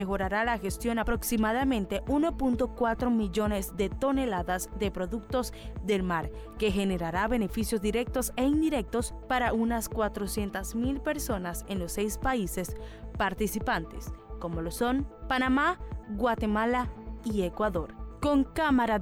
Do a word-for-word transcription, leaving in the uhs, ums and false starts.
mejorará la gestión aproximadamente uno punto cuatro millones de toneladas de productos del mar, que generará beneficios directos e indirectos para unas cuatrocientas mil personas en los seis países participantes, como lo son Panamá, Guatemala y Ecuador. Con cámara